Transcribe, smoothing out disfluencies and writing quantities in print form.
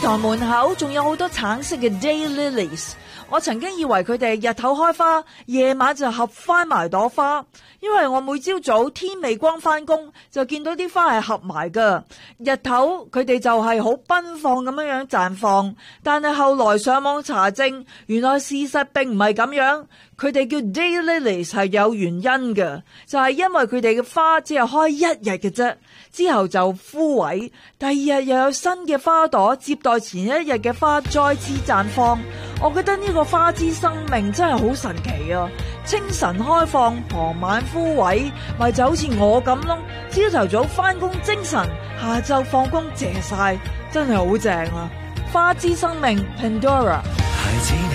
堂門口仲有好多橙色嘅 daylilies， 我曾經以為佢哋日頭開花，夜晚就合翻埋朵花，因為我每朝早天未光翻工就見到啲花係合埋噶。日頭佢哋就係好奔放咁樣綻放，但係後來上網查證，原來事實並唔係咁樣。佢哋叫 daylilies 係有原因嘅，就係因為佢哋嘅花只係開一日嘅啫，之後就枯萎，第二日又有新嘅花朵接待前一日嘅花再次綻放。我覺得呢個花之生命真係好神奇啊！清晨開放，傍晚枯萎，咪就好似我咁咯。朝頭早翻工精神，下晝放工謝晒，真係好正啊！花之生命 Pandora。孩子